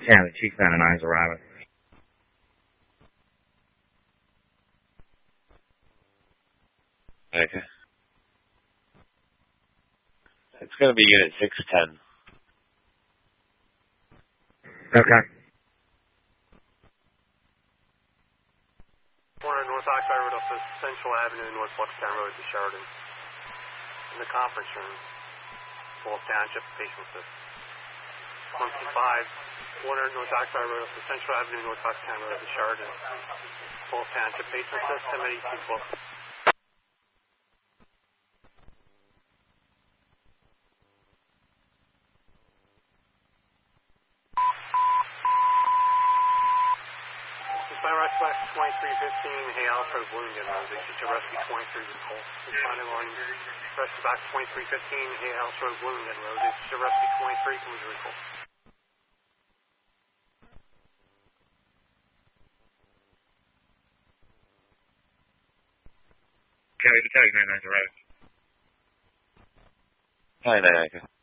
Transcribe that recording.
Yeah, the Chief 99 is arriving. Okay. It's going to be Unit 610. Okay. Corner North Oxford Road up to Central Avenue, North Bucktown Road to Sheridan. In the conference room, Falls Township, patient list. 155, Corner North Oxford Road up to Central Avenue, North Bucktown Road to Sheridan. Falls Township, patient list, 108212. West 2315, Hay Alfred, Bloomington Road. They should rescue 23 with Cole. Responding on rescue box 2315, Hay Alfred, Bloomington Road. They should rescue 23 from Missouri Cole. Okay, the Tag 99 is arriving. 99, okay.